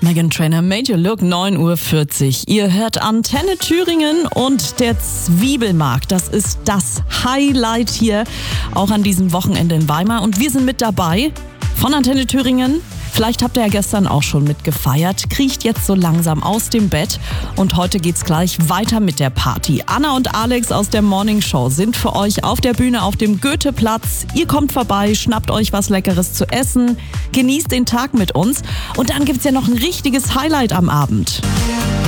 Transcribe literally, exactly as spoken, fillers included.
Meghan Trainor, Major Look, neun Uhr vierzig. Ihr hört Antenne Thüringen und der Zwiebelmarkt. Das ist das Highlight hier, auch an diesem Wochenende in Weimar. Und wir sind mit dabei von Antenne Thüringen. Vielleicht habt ihr ja gestern auch schon mitgefeiert, kriecht jetzt so langsam aus dem Bett und heute geht's gleich weiter mit der Party. Anna und Alex aus der Morning Show sind für euch auf der Bühne auf dem Goetheplatz. Ihr kommt vorbei, schnappt euch was Leckeres zu essen, genießt den Tag mit uns und dann gibt's ja noch ein richtiges Highlight am Abend.